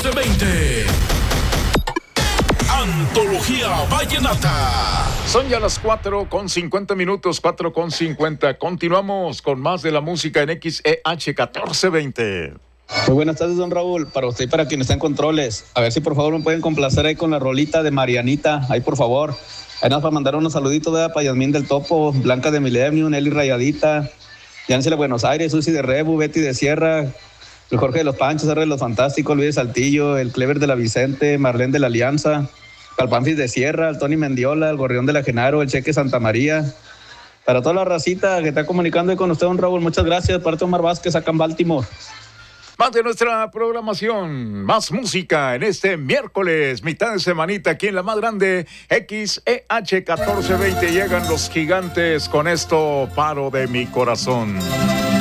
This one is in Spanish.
1420. Antología Vallenata. Son ya las 4:50, 4:50. Continuamos con más de la música en XEH 1420. Muy buenas tardes, don Raúl. Para usted y para quienes están en controles. A ver si por favor me pueden complacer ahí con la rolita de Marianita. Ahí por favor. Ahí nos va a mandar unos saluditos, ¿verdad? Para Yasmín del Topo, Blanca de Millennium, Nelly Rayadita, Yancy de Buenos Aires, Susi de Rebu, Betty de Sierra, el Jorge de los Panchos, R de los Fantásticos, Luis de Saltillo, el Clever de la Vicente, Marlene de la Alianza, Palpanfis de Sierra, el Tony Mendiola, el Gorrión de la Genaro, el Cheque Santa María. Para toda la racita que está comunicando ahí con usted, don Raúl, muchas gracias. Parte Omar Vázquez, acá en Baltimore. Más de nuestra programación, más música en este miércoles, mitad de semanita, aquí en la más grande, XEH 1420. Llegan los gigantes con esto, Paro de mi corazón.